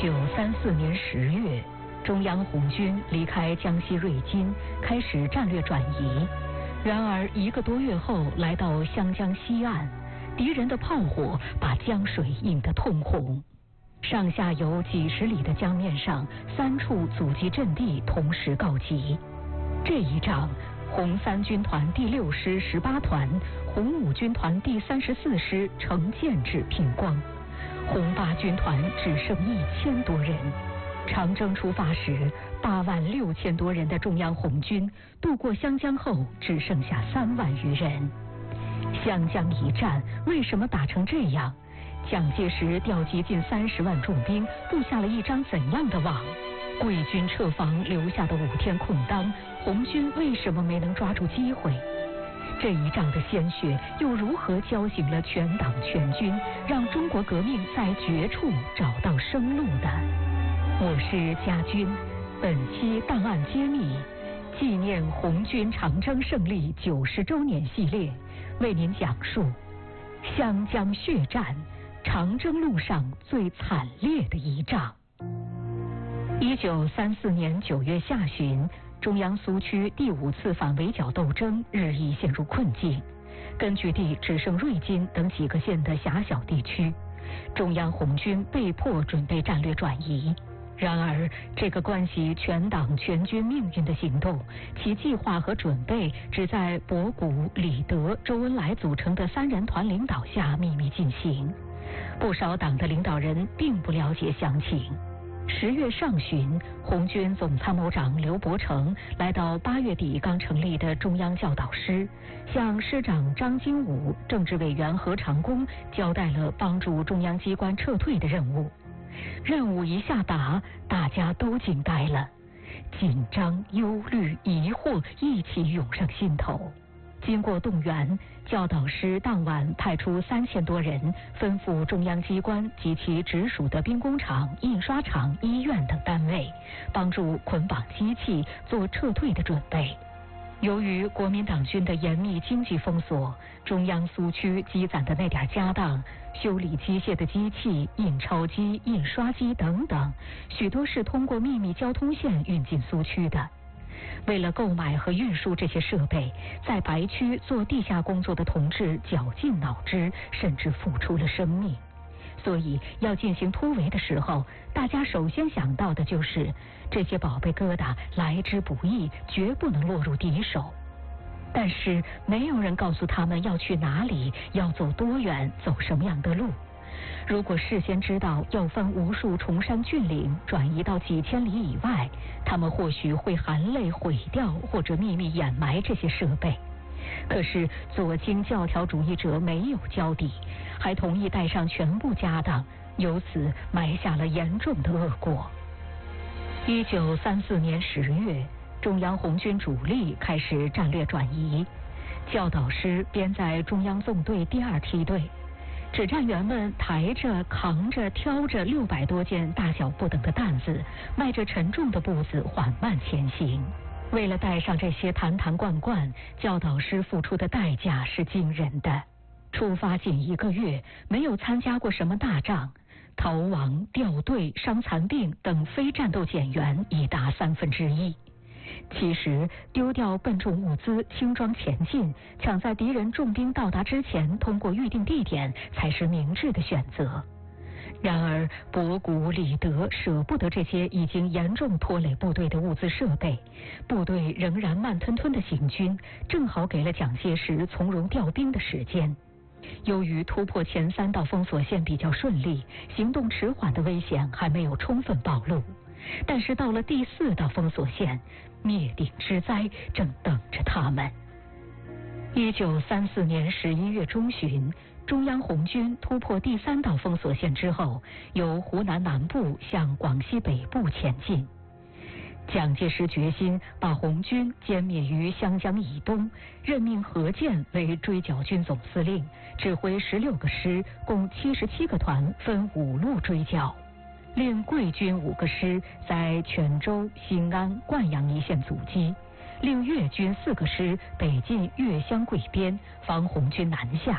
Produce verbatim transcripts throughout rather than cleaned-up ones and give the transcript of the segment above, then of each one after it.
九三四年十月，中央红军离开江西瑞金，开始战略转移。然而一个多月后，来到湘江西岸，敌人的炮火把江水映得通红。上下游几十里的江面上，三处阻击阵地同时告急。这一仗，红三军团第六师十八团、红五军团第三十四师呈建制拼光，红八军团只剩一千多人。长征出发时，八万六千多人的中央红军渡过湘江后，只剩下三万余人。湘江一战为什么打成这样？蒋介石调集近三十万重兵，布下了一张怎样的网？贵军撤防留下的五天空当，红军为什么没能抓住机会？这一仗的鲜血又如何浇醒了全党全军，让中国革命在绝处找到生路的？我是家军，本期档案揭秘纪念红军长征胜利九十周年系列，为您讲述湘江血战，长征路上最惨烈的一仗。一九三四年九月下旬，中央苏区第五次反围剿斗争日益陷入困境，根据地只剩瑞金等几个县的狭小地区，中央红军被迫准备战略转移。然而，这个关系全党全军命运的行动，其计划和准备只在博古、李德、周恩来组成的三人团领导下秘密进行。不少党的领导人并不了解详情。十月上旬，红军总参谋长刘伯承来到八月底刚成立的中央教导师，向师长张经武、政治委员何长工交代了帮助中央机关撤退的任务。任务一下达，大家都惊呆了，紧张、忧虑、疑惑一起涌上心头。经过动员，教导师当晚派出三千多人，吩咐中央机关及其直属的兵工厂、印刷厂、医院等单位，帮助捆绑机器做撤退的准备。由于国民党军的严密经济封锁，中央苏区积攒的那点家当，修理机械的机器、印钞机、印刷机等等，许多是通过秘密交通线运进苏区的。为了购买和运输这些设备，在白区做地下工作的同志绞尽脑汁，甚至付出了生命。所以要进行突围的时候，大家首先想到的就是这些宝贝疙瘩来之不易，绝不能落入敌手。但是没有人告诉他们要去哪里，要走多远，走什么样的路。如果事先知道要分无数崇山峻岭转移到几千里以外，他们或许会含泪毁掉或者秘密掩埋这些设备。可是左倾教条主义者没有交底，还同意带上全部家当，由此埋下了严重的恶果。一九三四年十月，中央红军主力开始战略转移，教导师编在中央纵队第二梯队，指战员们抬着、扛着、挑着六百多件大小不等的担子，迈着沉重的步子缓慢前行。为了带上这些坛坛罐罐，教导师付出的代价是惊人的。出发仅一个月，没有参加过什么大仗，逃亡、掉队、伤残病等非战斗减员已达三分之一。其实丢掉笨重物资，轻装前进，抢在敌人重兵到达之前通过预定地点，才是明智的选择。然而博古、李德舍不得这些已经严重拖累部队的物资设备，部队仍然慢吞吞的行军，正好给了蒋介石从容调兵的时间。由于突破前三道封锁线比较顺利，行动迟缓的危险还没有充分暴露。但是到了第四道封锁线，灭顶之灾正等着他们。一九三四年十一月中旬，中央红军突破第三道封锁线之后，由湖南南部向广西北部前进。蒋介石决心把红军歼灭于湘江以东，任命何键为追剿军总司令，指挥十六个师，共七十七个团，分五路追剿。令桂军五个师在泉州、兴安、灌阳一线阻击，令粤军四个师北进粤湘桂边，防红军南下，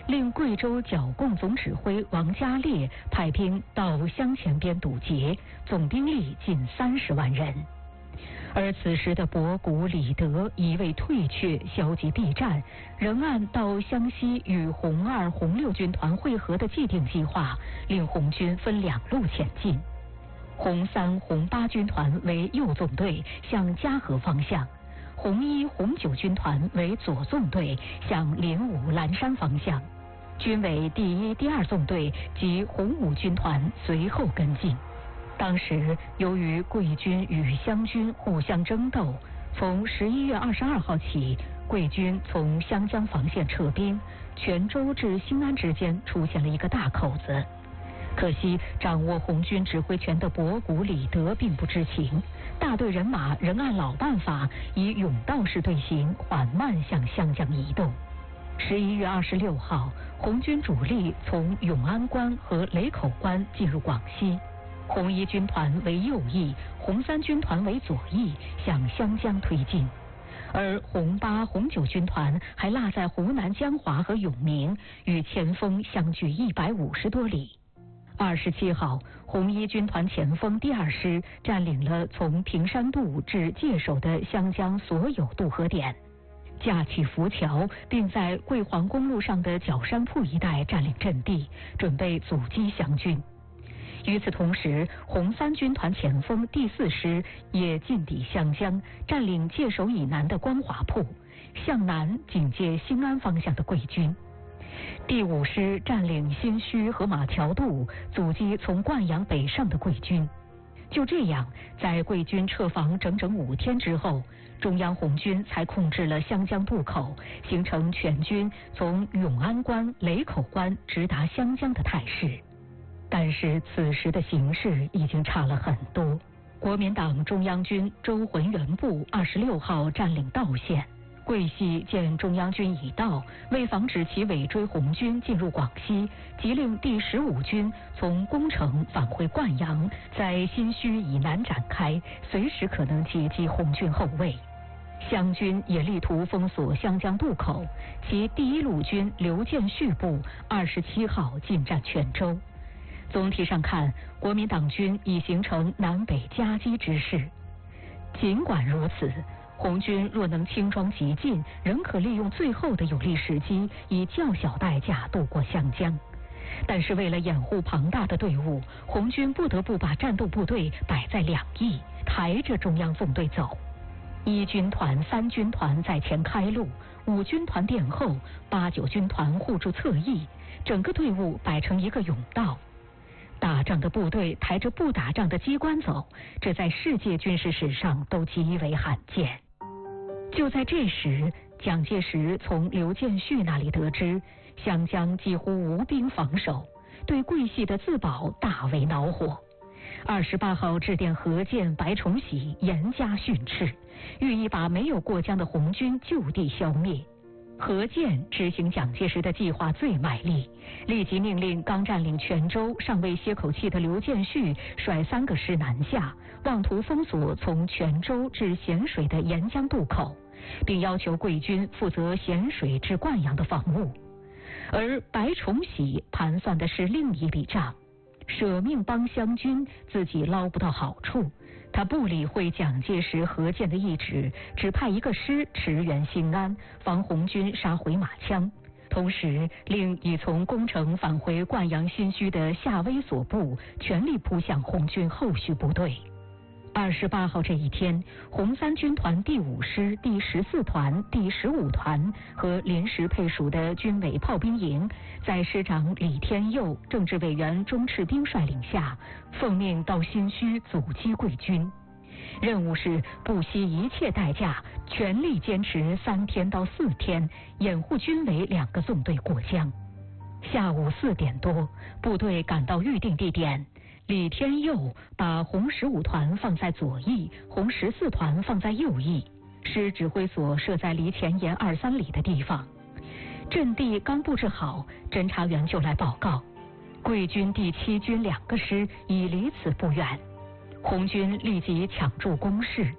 令贵州剿共总指挥王家烈派兵到湘前边堵截，总兵力近三十万人。而此时的博古、李德一味退却，消极避战，仍按到湘西与红二、红六军团会合的既定计划，令红军分两路前进。红三、红八军团为右纵队，向嘉禾方向；红一、红九军团为左纵队，向临武、蓝山方向。军委第一、第二纵队及红五军团随后跟进。当时由于贵军与湘军互相争斗，从十一月二十二号起，贵军从湘江防线撤兵，泉州至兴安之间出现了一个大口子。可惜掌握红军指挥权的博古、李德并不知情，大队人马仍按老办法以甬道式队形缓慢向湘江移动。十一月二十六号，红军主力从永安关和雷口关进入广西。红一军团为右翼，红三军团为左翼，向湘江推进，而红八、红九军团还落在湖南江华和永明，与前锋相距一百五十多里。二十七号，红一军团前锋第二师占领了从平山渡至界首的湘江所有渡河点，架起浮桥，并在桂黄公路上的角山铺一带占领阵地，准备阻击湘军。与此同时，红三军团前锋第四师也进抵湘江，占领界首以南的光华铺，向南警戒兴安方向的贵军。第五师占领新圩和马桥渡，阻击从灌阳北上的贵军。就这样，在贵军撤防整整五天之后，中央红军才控制了湘江渡口，形成全军从永安关、雷口关直达湘江的态势。但是此时的形势已经差了很多。国民党中央军周浑元部二十六号占领道县，桂系见中央军已到，为防止其尾追红军进入广西，即令第十五军从宫城返回灌阳，在新圩以南展开，随时可能截击红军后卫。湘军也力图封锁湘江渡口，其第一路军刘建绪部二十七号进占泉州。总体上看，国民党军已形成南北夹击之势。尽管如此，红军若能轻装急进，仍可利用最后的有利时机，以较小代价渡过湘江。但是为了掩护庞大的队伍，红军不得不把战斗部队摆在两翼，抬着中央纵队走。一军团、三军团在前开路，五军团殿后，八九军团护住侧翼，整个队伍摆成一个甬道。打仗的部队抬着不打仗的机关走，这在世界军事史上都极为罕见。就在这时，蒋介石从刘建绪那里得知湘江几乎无兵防守，对桂系的自保大为恼火。二十八号致电何键、白崇禧，严加训斥，寓意把没有过江的红军就地消灭。何键执行蒋介石的计划最卖力，立即命令刚占领泉州、尚未歇口气的刘建绪率三个师南下，妄图封锁从泉州至咸水的沿江渡口，并要求贵军负责咸水至灌阳的防务。而白崇禧盘算的是另一笔账，舍命帮湘军，自己捞不到好处。他不理会蒋介石、何键的意志，只派一个师驰援兴安，防红军杀回马枪，同时令已从宫城返回灌阳新圩的夏威所部全力扑向红军后续部队。二十八号这一天，红三军团第五师、第十四团、第十五团和临时配属的军委炮兵营，在师长李天佑、政治委员钟赤丁率领下，奉命到新圩阻击贵军。任务是不惜一切代价，全力坚持三天到四天，掩护军委两个纵队过江。下午四点多，部队赶到预定地点。李天佑把红十五团放在左翼，红十四团放在右翼，师指挥所设在离前沿二三里的地方。阵地刚布置好，侦察员就来报告，贵军第七军两个师已离此不远。红军立即抢住工事，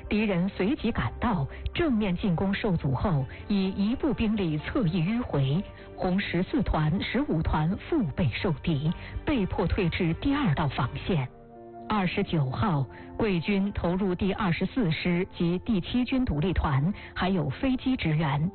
敌人随即赶到，正面进攻受阻后，以一部兵力侧翼迂回，红十四团、十五团腹背受敌，被迫退至第二道防线。二十九号，贵军投入第二十四师及第七军独立团，还有飞机支援。